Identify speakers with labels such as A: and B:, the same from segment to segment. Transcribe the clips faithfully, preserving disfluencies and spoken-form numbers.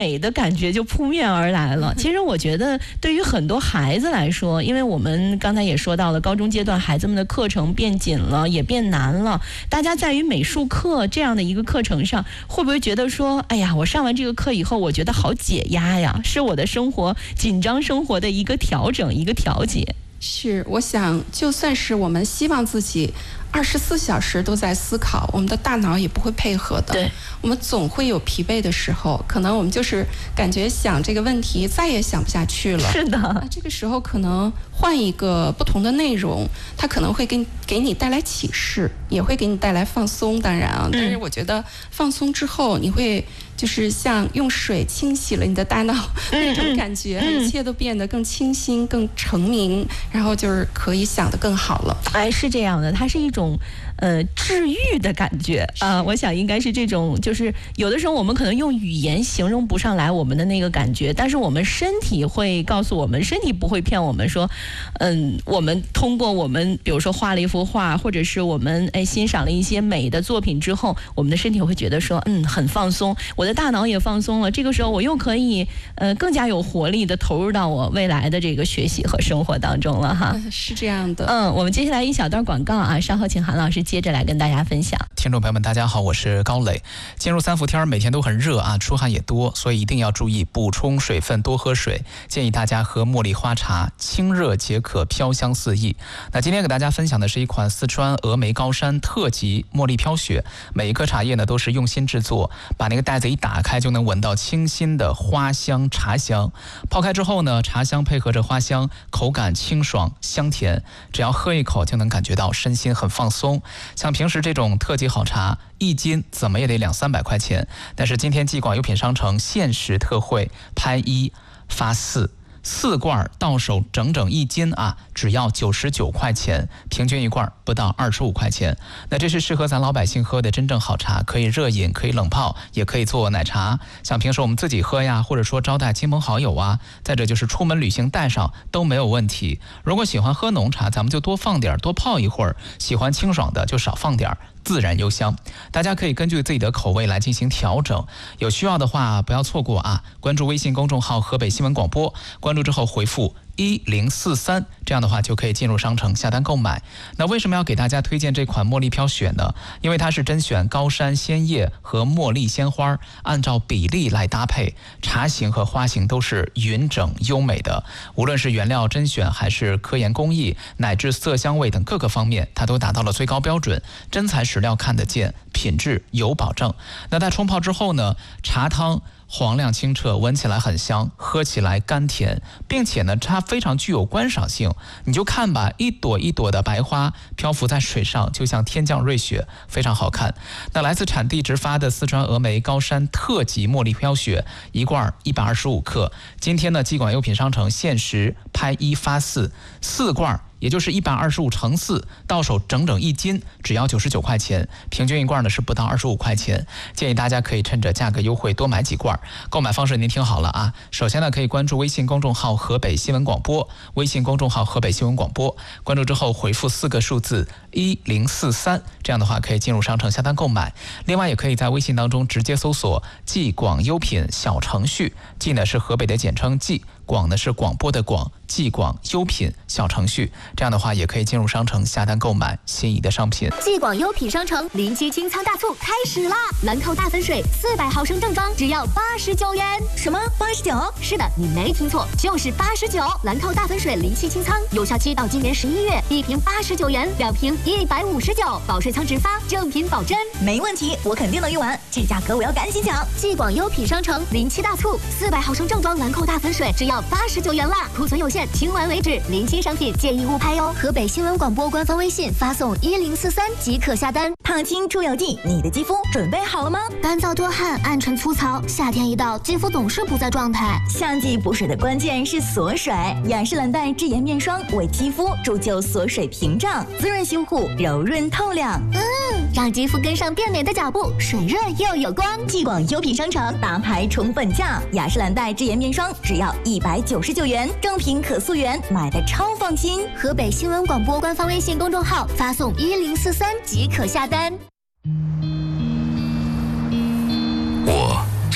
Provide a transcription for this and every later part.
A: 美的感觉就扑面而来了。其实我觉得对于很多孩子来说，因为我们刚才也说到了，高中阶段孩子们的课程变紧了，也变难了。大家在于美术课这样的一个课程上，会不会觉得说，哎呀，我上完这个课以后，我觉得好解压呀，是我的生活紧张生活的一个调整，一个调节。
B: 是，我想就算是我们希望自己二十四小时都在思考，我们的大脑也不会配合的。
A: 对，
B: 我们总会有疲惫的时候，可能我们就是感觉想这个问题再也想不下去了。
A: 是的，
B: 那这个时候可能换一个不同的内容，它可能会给给你带来启示，也会给你带来放松。当然啊，但是我觉得放松之后，你会就是像用水清洗了你的大脑那种感觉，
A: 嗯嗯、
B: 一切都变得更清新、更澄明，然后就是可以想得更好了。
A: 哎，是这样的，它是一种呃治愈的感觉啊、呃，我想应该是这种，就是有的时候我们可能用语言形容不上来我们的那个感觉，但是我们身体会告诉我们，身体不会骗我们说，嗯，我们通过我们比如说画了一幅画，或者是我们哎欣赏了一些美的作品之后，我们的身体会觉得说，嗯，很放松，我的大脑也放松了，这个时候我又可以呃更加有活力的投入到我未来的这个学习和生活当中了哈。
B: 是这样的。
A: 嗯，我们接下来一小段广告啊，稍后请韩老师接着来跟大家分享。
C: 听众朋友们，大家好，我是高磊。进入三伏天，每天都很热啊，出汗也多，所以一定要注意补充水分，多喝水。建议大家喝茉莉花茶，清热解渴，飘香四溢。那今天给大家分享的是一款四川峨眉高山特级茉莉飘雪，每一颗茶叶呢都是用心制作，把那个袋子一打开就能闻到清新的花香茶香。泡开之后呢，茶香配合着花香，口感清爽香甜，只要喝一口就能感觉到身心很放松。像平时这种特级好茶，一斤怎么也得两三百块钱，但是今天继广优品商城限时特惠，拍一发四。四罐到手整整一斤啊，只要九十九块钱，平均一罐不到二十五块钱。那这是适合咱老百姓喝的真正好茶，可以热饮，可以冷泡，也可以做奶茶。像平时我们自己喝呀，或者说招待亲朋好友啊，再者就是出门旅行带上都没有问题。如果喜欢喝浓茶，咱们就多放点，多泡一会儿；喜欢清爽的就少放点，自然幽香。大家可以根据自己的口味来进行调整，有需要的话不要错过啊！关注微信公众号河北新闻广播，关注之后回复一零四三，这样的话就可以进入商城下单购买。那为什么要给大家推荐这款茉莉飘雪呢？因为它是甄选高山鲜叶和茉莉鲜花，按照比例来搭配，茶型和花型都是匀整优美的。无论是原料甄选还是科研工艺，乃至色香味等各个方面，它都达到了最高标准，真材实料看得见，品质有保证。那在冲泡之后呢，茶汤黄亮清澈，闻起来很香，喝起来甘甜，并且呢它非常具有观赏性。你就看吧，一朵一朵的白花漂浮在水上，就像天降瑞雪，非常好看。那来自产地直发的四川峨眉高山特级茉莉飘雪，一罐一百二十五克，今天呢继广优品商城限时拍一发四，四罐也就是一百二十五乘四，到手整整一斤，只要九十九块钱，平均一罐呢是不到二十五块钱。建议大家可以趁着价格优惠多买几罐。购买方式您听好了啊，首先呢可以关注微信公众号河北新闻广播，微信公众号河北新闻广播，关注之后回复四个数字一零四三，这样的话可以进入商城下单购买。另外也可以在微信当中直接搜索继广优品小程序，继呢是河北的简称继，广呢是广播的广，继广优品小程序，这样的话也可以进入商城下单购买心仪的商品。
D: 继广优品商城临期清仓大促开始啦！兰蔻大粉水四百毫升正装只要八十九元。什么八十九？是的，你没听错，就是八十九。兰蔻大粉水临期清仓，有效期到今年十一月，一瓶八十九元，两瓶一百五十九，保税仓直发，正品保真。
E: 没问题，我肯定能用完，这价格我要赶紧抢。
D: 继广优品商城临期大促，四百毫升正装兰蔻大粉水只要八十九元啦，库存有限，清完为止。临期商品建议勿拍哟。河北新闻广播官方微信发送一零四三即可下单。
E: 烫青出有地，你的肌肤准备好了吗？
D: 干燥多汗，暗沉粗糙，夏天一到，肌肤总是不在状态。
E: 夏季补水的关键是锁水，雅诗兰黛智妍面霜为肌肤铸就锁水屏障，滋润修护，柔润透亮。
D: 嗯，让肌肤跟上变美的脚步，水润又有光。
E: 继广优品商城大牌宠粉价，雅诗兰黛智妍面霜只要一百九十九元，正品可溯源，买的超放心。
D: 河北新闻广播官方微信公众号发送一零四三即可下单。
F: 我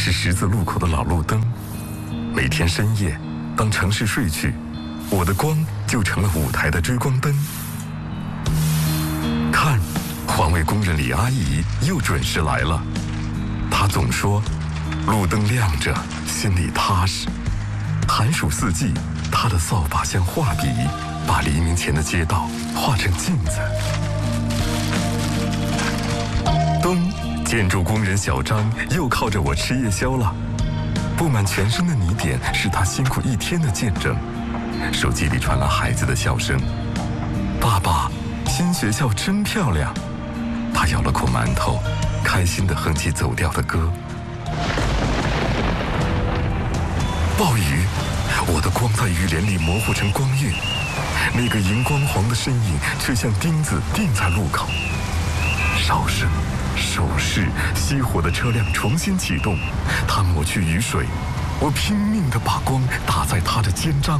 F: 是十字路口的老路灯。每天深夜，当城市睡去，我的光就成了舞台的追光灯。看，环卫工人李阿姨又准时来了。她总说，路灯亮着，心里踏实。寒暑四季，她的扫把像画笔，把黎明前的街道画成镜子。冬，建筑工人小张又靠着我吃夜宵了。布满全身的泥点是他辛苦一天的见证。手机里传来孩子的笑声：“爸爸，新学校真漂亮。”他咬了口馒头，开心地哼起走调的歌。暴雨，我的光在雨帘里模糊成光晕，那个荧光黄的身影却像钉子钉在路口。哨声、手势，熄火的车辆重新启动，他抹去雨水，我拼命地把光打在他的肩章。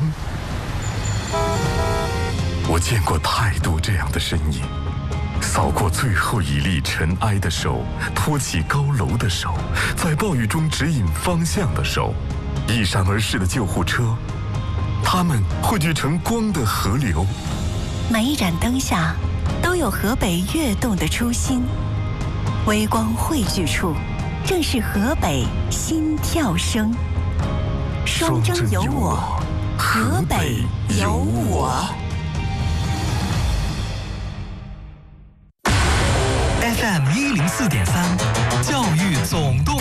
F: 我见过太多这样的身影，扫过最后一粒尘埃的手，托起高楼的手，在暴雨中指引方向的手，一闪而逝的救护车，它们汇聚成光的河流。
G: 每一盏灯下都有河北跃动的初心，微光汇聚处，正是河北心跳声。双征有我，河北有我。
H: F M 一零四点三，教育总动